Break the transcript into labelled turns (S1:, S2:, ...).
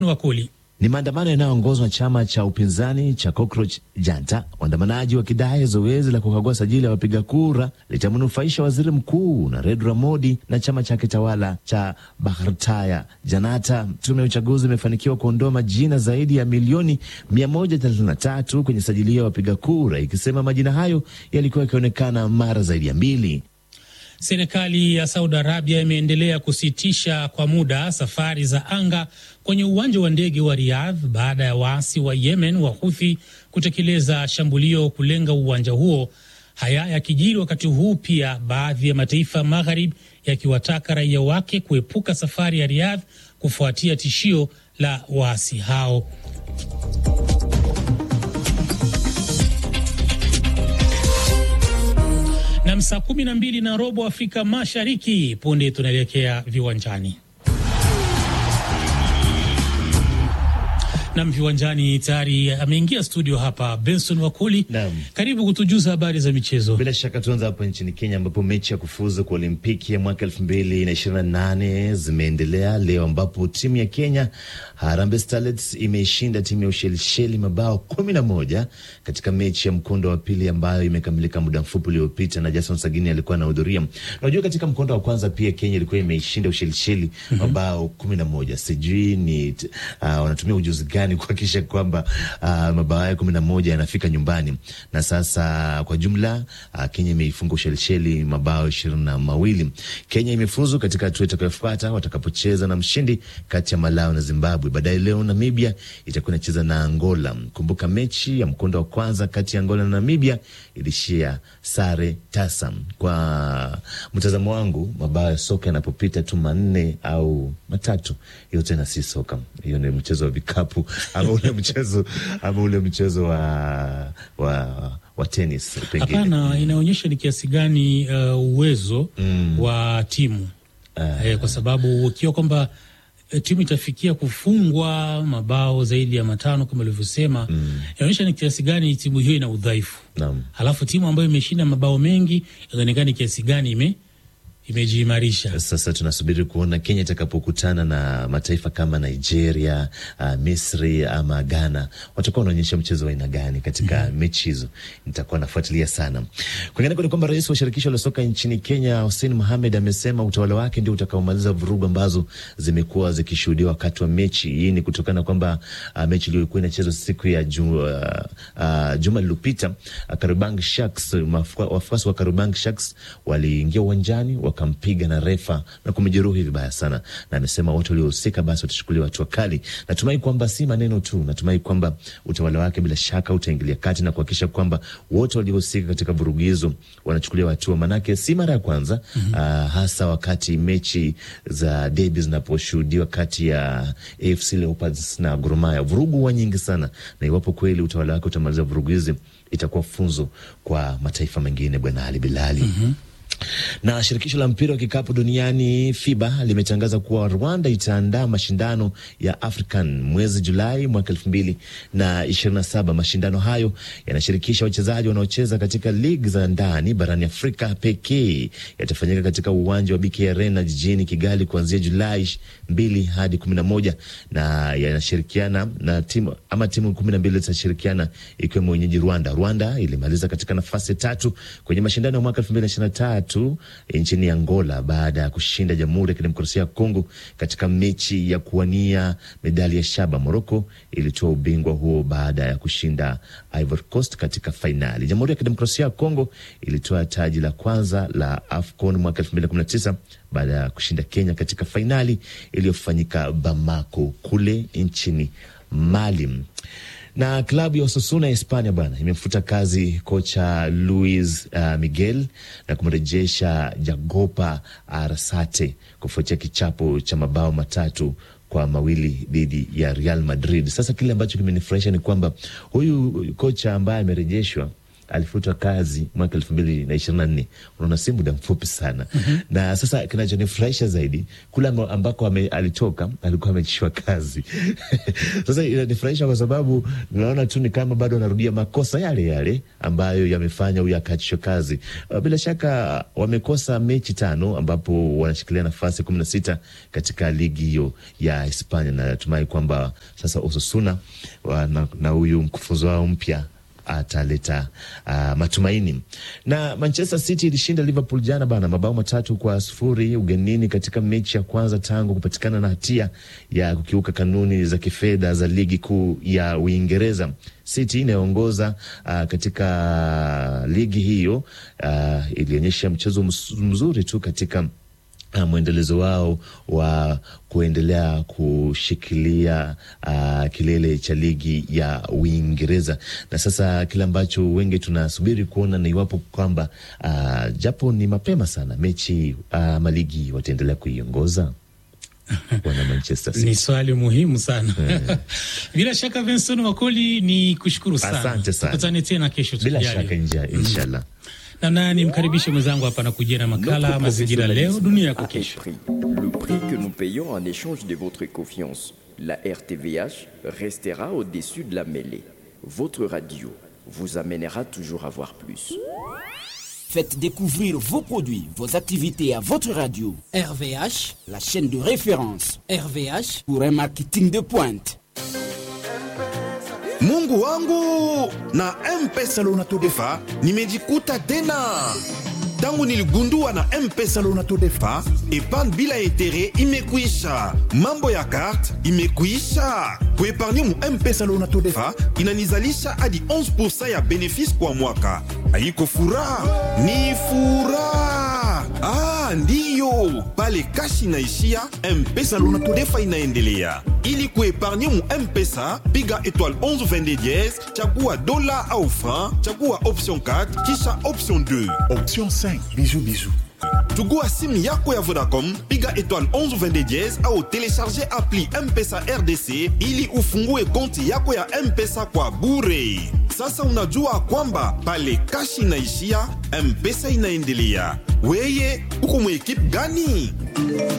S1: Wakoli.
S2: Ni maandamano yanayoongozwa na chama cha upinzani cha Cockroach Janta, waandamanaji wakidai zoezi la kukagua sajili ya wapiga kura litamnufaisha waziri mkuu Narendra Modi na chama chake tawala cha Bharatiya Janata. Tume ya uchaguzi imefanikiwa kuondoa majina zaidi ya milioni 133 kwenye sajili ya wapiga kura, ikisema majina hayo yalikuwa yakionekana mara zaidi ya 2.
S1: Serikali ya Saudi Arabia imeendelea kusitisha kwa muda safari za anga kwenye uwanja wa ndege wa Riyadh baada ya waasi wa Yemen wa Houthi kutekeleza shambulio kulenga uwanja huo. Haya yakijiri wakati huu pia baadhi ya mataifa magharibi yakiwataka raia wake kuepuka safari ya Riyadh kufuatia tishio la waasi hao. Na saa 12:15 Afrika Mashariki. Punde tunaelekea viwanjani. Na viwanjani tayari ameingia studio hapa Benson Wakoli. Karibu kutujuza habari za michezo.
S2: Bila shaka tuanza hapo nchini Kenya ambapo mechi ya kufuzu kwa Olimpiki ya mwaka 2028 zimeendelea leo, ambapo timu ya Kenya Harambee Starlets imeishinda timu ya Ushelisheli mabao 11 katika mechi ya mkondo wa pili ambayo imekamilika muda mfupi uliopita, na Jason Sagini alikuwa anahudhuria. Unajua katika mkondo wa kwanza pia Kenya ilikuwa imeishinda Ushelisheli mabao 11. Sijui ni wanatumia ujuzi gani kuhakikisha kwamba mabao ya 11 yanafika nyumbani. Na sasa kwa jumla Kenya imeifunga Ushelisheli mabao 22. Kenya imefuzu katika hatua itakayofuata watakapocheza na mshindi kati ya Malawi na Zimbabwe. Baadaye leo Namibia itakuwa inacheza na Angola. Kumbuka mechi ya mkondo wa kwanza kati ya Angola na Namibia ilishia sare tasa. Kwa mtazamo wangu, mabao ya soka yanapopita tu 4 au 3, hiyo tena si soka. Hiyo ni mchezo wa vikapu ama ule mchezo wa tennis pengine.
S1: Hapana, inaonyesha ni kiasi gani uwezo wa timu. Kwa sababu ukiwa kwamba timu itafikia kufungwa mabao zaidi ya 5 kama ulivyosema, inaonyesha ni kiasi gani timu hiyo ina udhaifu. Halafu timu ambayo imeshinda mabao mengi inaonekana kiasi gani imejiimarisha.
S2: Sasa tunasubiri kuona Kenya itakapokutana na mataifa kama Nigeria, Misri ama Ghana, watakuwa wanaonyesha mchezo wa aina gani katika mechi hizo. Nitakuwa nafuatilia sana. Kwingine ni kwamba rais wa shirikisho la soka nchini Kenya Hussein Mohamed amesema utawala wake ndio utakaomaliza vurugu ambazo zimekuwa zikishuhudiwa wakati wa mechi. Hii ni kutokana kwamba mechi iliyokuwa inachezwa siku ya juma lililopita, Kariobangi Sharks, wafuasi wa Kariobangi Sharks waliingia uwanjani wakampiga na refa na kumjeruhi vibaya sana, na amesema wote waliohusika basi watachukuliwa hatua kali. Natumai kwamba si maneno tu, natumai kwamba utawala wake bila shaka utaingilia kati na kuhakikisha kwamba wote waliohusika katika vurugu hizo wanachukuliwa hatua, manake si mara ya kwanza. Hasa wakati mechi za derby zinaposhuhudiwa kati ya AFC Leopards na Gor Mahia, vurugu wa nyingi sana, na iwapo kweli utawala wake utamaliza vurugu hizi itakuwa funzo kwa mataifa mengine, Bwana Ali Bilali. Na shirikisho la mpira wa kikapu duniani FIBA limetangaza kuwa Rwanda itaandaa mashindano ya African mwezi Julai mwaka 2027. Mashindano hayo yanashirikisha wachezaji wanaocheza katika ligi za ndani barani Afrika pekee. Yatafanyika katika uwanja wa BK Arena jijini Kigali kuanzia Julai 2 hadi 11, na yanashirikiana na timu 12 zitashirikiana ikiwemo mwenyeji Rwanda. Rwanda ilimaliza katika nafasi 3 kwenye mashindano ya mwaka 2023 nchini Angola baada ya kushinda Jamhuri ya Kidemokrasia ya Kongo katika mechi ya kuwania medali ya shaba. Morocco ilitoa ubingwa huo baada ya kushinda Ivory Coast katika fainali. Jamhuri ya Kidemokrasia ya Kongo ilitoa taji la kwanza la AFCON mwaka 2019 baada ya kushinda Kenya katika fainali iliyofanyika Bamako kule nchini Mali. Na klabu ya Osasuna ya Hispania bwana imemfuta kazi kocha Luis Miguel na kumrejesha Jagopa Arrasate kufuatia kichapo cha mabao 3-2 dhidi ya Real Madrid. Sasa kile ambacho kimenifurahisha ni kwamba huyu kocha ambaye amerejeshwa alifutwa kazi mwaka 2024. Unaona, si muda mfupi sana. Na sasa kinachonifurahisha zaidi, kule ambako alitoka alikuwa ameachishwa kazi. Sasa inanifurahisha kwa sababu naona tu ni kama bado anarudia makosa yale yale ambayo yamefanya huyu akaachishwa kazi. Bila shaka wamekosa mechi 5 ambapo wanashikilia nafasi 16 katika ligi hiyo ya Hispania, na natumai kwamba sasa Osasuna na huyu mkufunzi wao mpya ataleta matumaini. Na Manchester City ilishinda Liverpool jana bana, mabao 3-0 ugenini katika mechi ya kwanza tangu kupatikana na hatia ya kukiuka kanuni za kifedha za ligi kuu ya Uingereza. City inayoongoza katika ligi hiyo ilionyesha mchezo mzuri tu katika mwendelezo wao wa kuendelea kushikilia kilele cha ligi ya Uingereza. Na sasa kile ambacho wengi tunasubiri kuona ni iwapo kwamba japo ni mapema sana, mechi maligi wataendelea kuiongoza wana Manchester City.
S1: Ni swali muhimu sana. Bila shaka Vincent Wakoli, ni kushukuru sana.
S2: Asante sana.
S1: Tukutane tena kesho
S2: bila shaka inshallah.
S1: Na nimkaribishe mwenzangu hapa na kujia na makala Mazingira Leo Dunia Yako Kesho.
S3: Le prix que nous payons en échange de votre confiance, la RTVH restera au-dessus de la mêlée. Votre radio vous amènera toujours à voir plus.
S4: Faites découvrir vos produits, vos activités à votre radio. RVH, la chaîne de référence. RVH pour un marketing de pointe.
S5: Mungu wangu, na M-Pesa Lonato-Defa nimejikuta tena. Tangu niligundua na M-Pesa Lonato-Defa, epargne bila etere imekuisha. Mambo ya kart imekuisha. Kuepargne mu M-Pesa Lonato-Defa inanizalisha hadi 11% ya benefisi kwa mwaka. Haiko furaha, ni furaha. Ndiyo, pale kashi inaishia, M-Pesa Lonato-Defa inaendelea. Ili kuepargne mu M-Pesa, piga étoile 11 22 dièse, chagua dola au franc, chagua option 4, kisha option 2.
S6: Option 5, bisous.
S5: Chugua simu yako ya Vodacom, piga étoile 11 22 dièse au télécharger appli M-Pesa RDC ili ufungue konti yako ya M-Pesa kwa bure. Sasa unajua kwamba pale kashi inaishia, M-Pesa inaendelea. Weye, uko mu ekipe gani?